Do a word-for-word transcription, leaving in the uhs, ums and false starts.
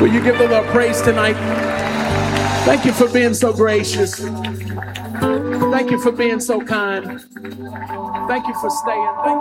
Will you give the Lord praise tonight? Thank you for being so gracious. Thank you for being so kind. Thank you for staying. Thank